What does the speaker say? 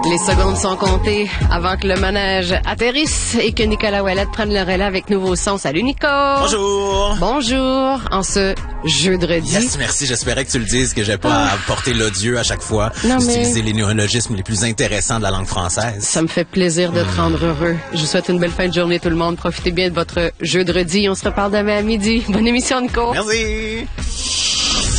Les secondes sont comptées avant que le manège atterrisse et que Nicolas Ouellette prenne le relais avec Nouveau Son. Salut Nico! Bonjour! Bonjour! En ce jeudi. Yes, merci. J'espérais que tu le dises, que j'ai pas à porter l'odieux à chaque fois. Non, d'utiliser les néologismes les plus intéressants de la langue française. Ça me fait plaisir de te rendre heureux. Je vous souhaite une belle fin de journée tout le monde. Profitez bien de votre jeudi. On se reparle demain à midi. Bonne émission Nico! Merci!